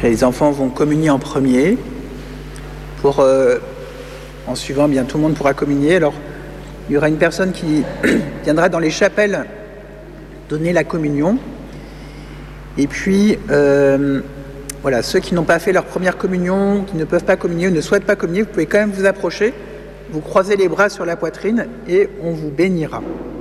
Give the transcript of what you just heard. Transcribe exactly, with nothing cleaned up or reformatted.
Les enfants vont communier en premier. Pour, euh, en suivant, bien, tout le monde pourra communier. Alors, il y aura une personne qui viendra dans les chapelles donner la communion. Et puis, euh, voilà, ceux qui n'ont pas fait leur première communion, qui ne peuvent pas communier ou ne souhaitent pas communier, vous pouvez quand même vous approcher, vous croisez les bras sur la poitrine et on vous bénira.